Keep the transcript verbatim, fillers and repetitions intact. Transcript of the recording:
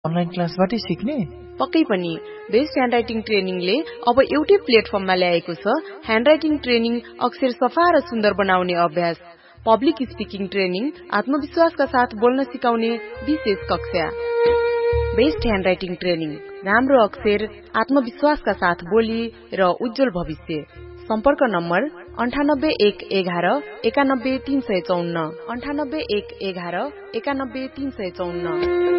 Online क्लासबाटै सिक्ने? पक्कै पनि बेस्ट ह्यान्डराइटिङ ट्रेनिङले अब एउटै प्लेटफर्ममा ल्याएको छ ह्यान्डराइटिङ ट्रेनिङ अक्षर सफा र सुन्दर बनाउने अभ्यास, पब्लिक स्पिकिङ ट्रेनिङ, आत्मविश्वासका साथ बोल्न सिकाउने विशेष कक्षा। बेस्ट ह्यान्डराइटिङ ट्रेनिङ, राम्रो अक्षर, आत्मविश्वासका साथ बोली र उज्जवल भविष्य। सम्पर्क नम्बर अन्ठानब्बे एक एघार एकानब्बे तीन सय चौन्न अन्ठानब्बे एक एघार एकानब्बे तीन सय चौन्न।